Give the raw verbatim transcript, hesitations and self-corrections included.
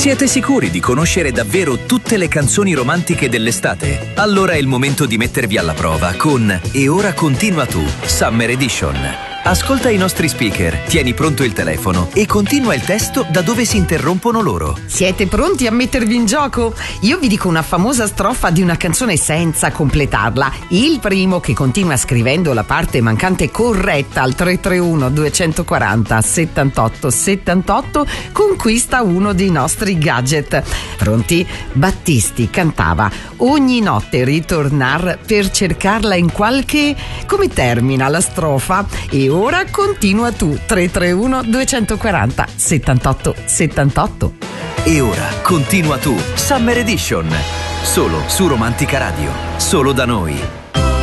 Siete sicuri di conoscere davvero tutte le canzoni romantiche dell'estate? Allora è il momento di mettervi alla prova con E ora continua tu, Summer Edition. Ascolta i nostri speaker, tieni pronto il telefono e continua il testo da dove si interrompono loro. Siete pronti a mettervi in gioco? Io vi dico una famosa strofa di una canzone senza completarla. Il primo che continua scrivendo la parte mancante corretta al tre tre uno due quattro zero settantotto settantotto conquista uno dei nostri gadget. Pronti? Battisti cantava ogni notte ritornar per cercarla in qualche... Come termina la strofa? E ora continua tu. Tre tre uno due quattro zero settantotto settantotto. E ora continua tu, Summer Edition. Solo su Romantica Radio. Solo da noi.